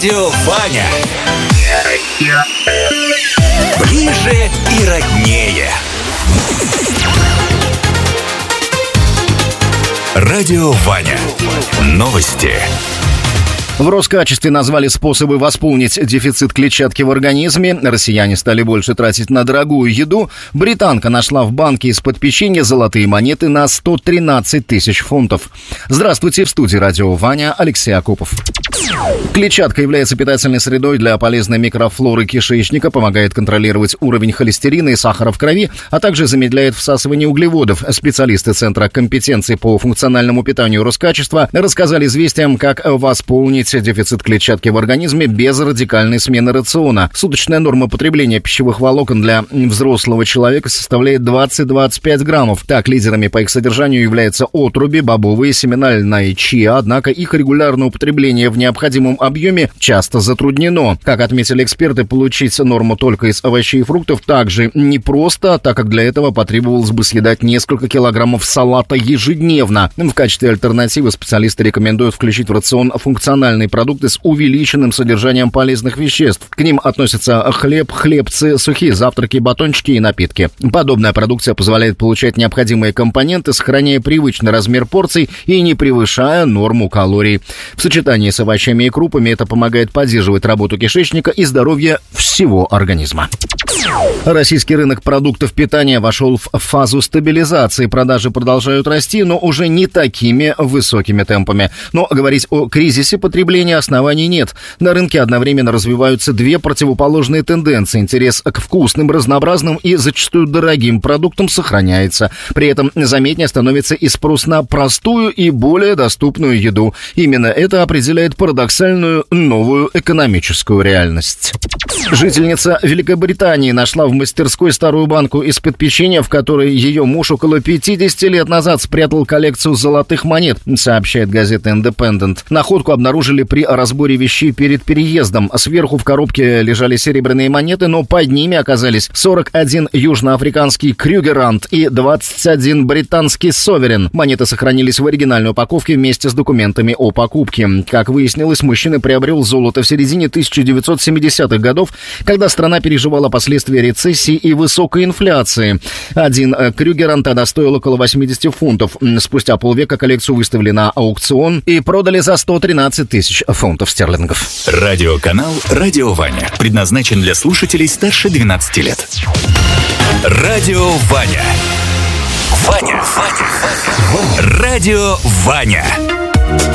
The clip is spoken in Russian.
Радио Ваня. Ближе и роднее. Радио Ваня. Новости. В Роскачестве назвали способы восполнить дефицит клетчатки в организме. Россияне стали больше тратить на дорогую еду. Британка нашла в банке из-под печенья золотые монеты на 113 тысяч фунтов. Здравствуйте, в студии Радио Ваня, Алексей Акопов. Клетчатка является питательной средой для полезной микрофлоры кишечника, помогает контролировать уровень холестерина и сахара в крови, а также замедляет всасывание углеводов. Специалисты Центра компетенции по функциональному питанию Роскачества рассказали «Известиям», как восполнить дефицит клетчатки в организме без радикальной смены рациона. Суточная норма потребления пищевых волокон для взрослого человека составляет 20-25 граммов. Так, лидерами по их содержанию являются отруби, бобовые, семена льна и чиа, однако их регулярное употребление в необходимом объеме часто затруднено. Как отметили эксперты, получить норму только из овощей и фруктов также непросто, так как для этого потребовалось бы съедать несколько килограммов салата ежедневно. В качестве альтернативы специалисты рекомендуют включить в рацион функциональные продукты с увеличенным содержанием полезных веществ. К ним относятся хлеб, хлебцы, сухие завтраки, батончики и напитки. Подобная продукция позволяет получать необходимые компоненты, сохраняя привычный размер порций и не превышая норму калорий. В сочетании с овощами и крупами это помогает поддерживать работу кишечника и здоровье всего организма. Российский рынок продуктов питания вошел в фазу стабилизации. Продажи продолжают расти, но уже не такими высокими темпами. Но говорить о кризисе потребления оснований нет. На рынке одновременно развиваются две противоположные тенденции. Интерес к вкусным, разнообразным и зачастую дорогим продуктам сохраняется. При этом заметнее становится и спрос на простую и более доступную еду. Именно это определяет парадоксальную новую экономическую реальность. Жительница Великобритании нашла в мастерской старую банку из-под печенья, в которой ее муж около 50 лет назад спрятал коллекцию золотых монет, сообщает газета Independent. Находку обнаружили при разборе вещей перед переездом. Сверху в коробке лежали серебряные монеты, но под ними оказались 41 южноафриканский Крюгерант и 21 британский Соверен. Монеты сохранились в оригинальной упаковке вместе с документами о покупке. Как выяснилось, мужчина приобрел золото в середине 1970-х годов, когда страна переживала последствия рецессии и высокой инфляции. Один Крюгерант тогда стоил около 80 фунтов. Спустя полвека коллекцию выставили на аукцион и продали за 113 тысяч фунтов стерлингов. Радиоканал «Радио Ваня» предназначен для слушателей старше 12 лет. Радио Ваня. Ваня. Радио Ваня.